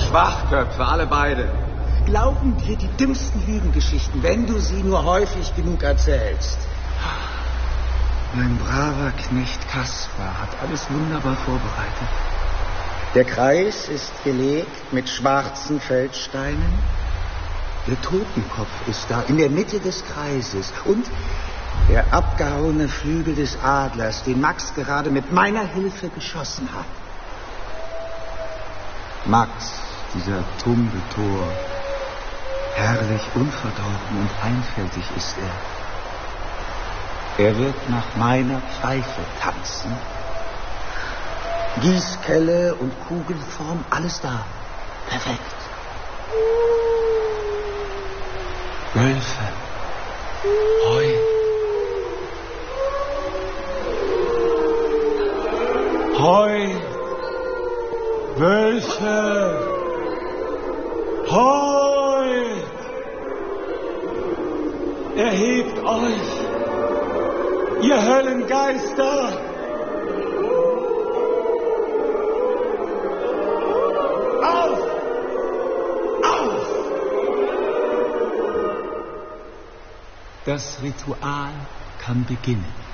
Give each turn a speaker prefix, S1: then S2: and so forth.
S1: Schwachköpfe, alle beide.
S2: Glauben dir die dümmsten Lügengeschichten, wenn du sie nur häufig genug erzählst. Mein braver Knecht Kaspar hat alles wunderbar vorbereitet. Der Kreis ist gelegt mit schwarzen Feldsteinen. Der Totenkopf ist da in der Mitte des Kreises und der abgehauene Flügel des Adlers, den Max gerade mit meiner Hilfe geschossen hat. Max, dieser tumbe Tor, herrlich unverdorben und einfältig ist er. Er wird nach meiner Pfeife tanzen. Gießkelle und Kugelform, alles da. Perfekt. Wölfe. Heu. Heu. Wölfe. Heu. Erhebt euch, ihr Höllengeister. Das Ritual kann beginnen.